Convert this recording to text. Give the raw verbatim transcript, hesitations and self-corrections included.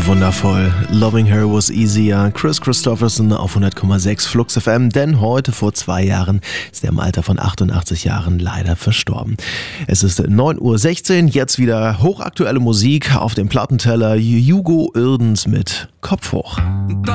Wundervoll. Loving Her Was Easier. Chris Christopherson auf hundert Komma sechs Flux F M, denn heute vor zwei Jahren ist er im Alter von achtundachtzig Jahren leider verstorben. Es ist neun Uhr sechzehn, jetzt wieder hochaktuelle Musik auf dem Plattenteller. Hugo Irdens mit Kopf hoch.